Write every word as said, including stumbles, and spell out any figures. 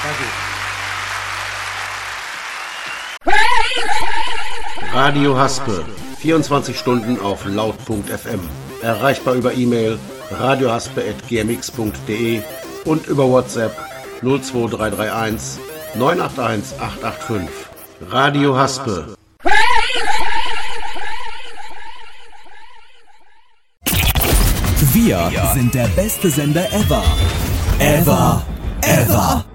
Danke. Radio Haspe, vierundzwanzig Stunden auf laut punkt f m. Erreichbar über E-Mail radiohaspe at g m x punkt d e und über WhatsApp null zwei drei drei eins neun acht eins acht acht fünf. Radio Haspe. Wir sind der beste Sender ever. Ever. Ever.